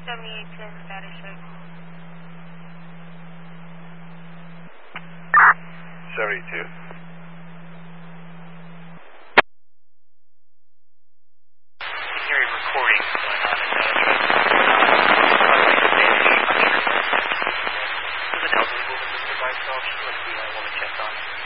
7810 status check. 72. Hearing recordings going on in the There's an elderly woman with a device off. She must be I want to check on.